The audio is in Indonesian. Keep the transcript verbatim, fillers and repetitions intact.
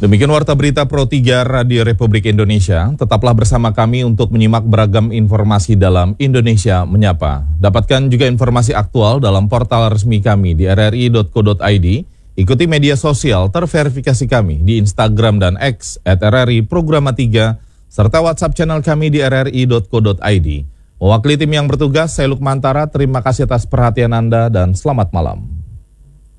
Demikian Warta Berita Pro tiga Radio Republik Indonesia. Tetaplah bersama kami untuk menyimak beragam informasi dalam Indonesia Menyapa. Dapatkan juga informasi aktual dalam portal resmi kami di r r i titik co titik i d. Ikuti media sosial terverifikasi kami di Instagram dan X at r r i programa tiga, serta WhatsApp channel kami di r r i titik co titik i d. Mewakili tim yang bertugas, saya Lukmantara, terima kasih atas perhatian Anda dan selamat malam.